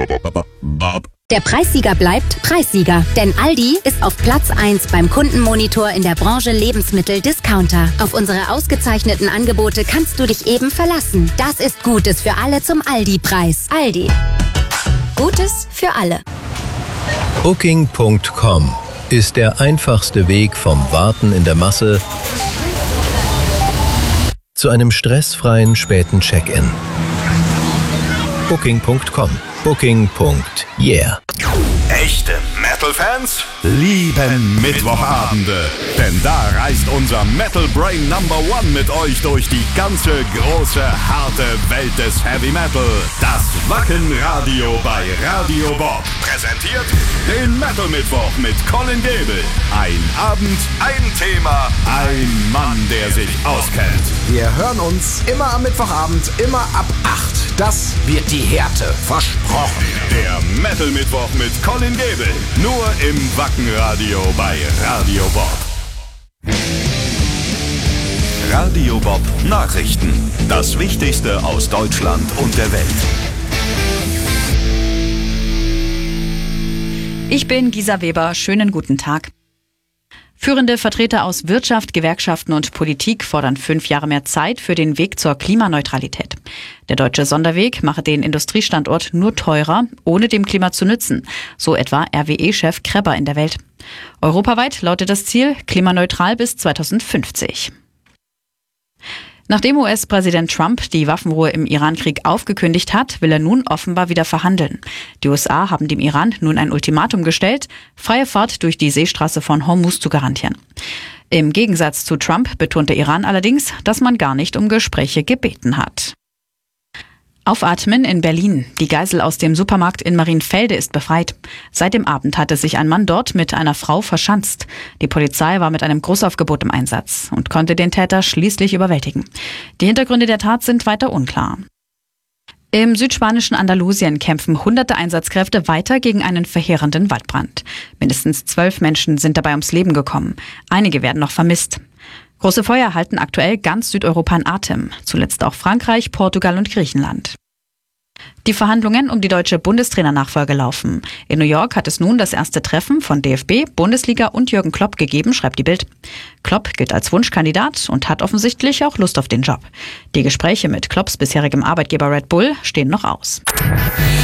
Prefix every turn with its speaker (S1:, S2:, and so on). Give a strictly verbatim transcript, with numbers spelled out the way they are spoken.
S1: Der Preissieger bleibt Preissieger, denn Aldi ist auf Platz eins beim Kundenmonitor in der Branche Lebensmittel-Discounter. Auf unsere ausgezeichneten Angebote kannst du dich eben verlassen. Das ist Gutes für alle zum Aldi-Preis. Aldi. Gutes für alle.
S2: Booking Punkt com ist der einfachste Weg vom Warten in der Masse zu einem stressfreien späten Check-in. Booking Punkt com. Booking. Yeah.
S3: Echte Metal-Fans lieben Mittwochabende, denn da reist unser Metal Brain Number One mit euch durch die ganze große, harte Welt des Heavy Metal. Das Wacken-Radio bei Radio Bob präsentiert den Metal Mittwoch mit Colin Gebel. Ein Abend, ein Thema, ein Mann, der sich auskennt.
S4: Wir hören uns immer am Mittwochabend, immer ab acht. Das wird die Härte, versprochen.
S3: Der Metal Mittwoch mit Colin Gebel. Nur im Wacken-Radio bei Radio Bob. Radio Bob Nachrichten. Das Wichtigste aus Deutschland und der Welt.
S5: Ich bin Gisa Weber. Schönen guten Tag. Führende Vertreter aus Wirtschaft, Gewerkschaften und Politik fordern fünf Jahre mehr Zeit für den Weg zur Klimaneutralität. Der deutsche Sonderweg mache den Industriestandort nur teurer, ohne dem Klima zu nützen, so etwa R W E-Chef Krebber in der Welt. Europaweit lautet das Ziel klimaneutral bis zweitausendfünfzig. Nachdem U S-Präsident Trump die Waffenruhe im Iran-Krieg aufgekündigt hat, will er nun offenbar wieder verhandeln. Die U S A haben dem Iran nun ein Ultimatum gestellt, freie Fahrt durch die Seestraße von Hormuz zu garantieren. Im Gegensatz zu Trump betont der Iran allerdings, dass man gar nicht um Gespräche gebeten hat. Aufatmen in Berlin. Die Geisel aus dem Supermarkt in Marienfelde ist befreit. Seit dem Abend hatte sich ein Mann dort mit einer Frau verschanzt. Die Polizei war mit einem Großaufgebot im Einsatz und konnte den Täter schließlich überwältigen. Die Hintergründe der Tat sind weiter unklar. Im südspanischen Andalusien kämpfen hunderte Einsatzkräfte weiter gegen einen verheerenden Waldbrand. Mindestens zwölf Menschen sind dabei ums Leben gekommen. Einige werden noch vermisst. Große Feuer halten aktuell ganz Südeuropa in Atem, zuletzt auch Frankreich, Portugal und Griechenland. Die Verhandlungen um die deutsche Bundestrainernachfolge laufen. In New York hat es nun das erste Treffen von D F B, Bundesliga und Jürgen Klopp gegeben, schreibt die Bild. Klopp gilt als Wunschkandidat und hat offensichtlich auch Lust auf den Job. Die Gespräche mit Klopps bisherigem Arbeitgeber Red Bull stehen noch aus.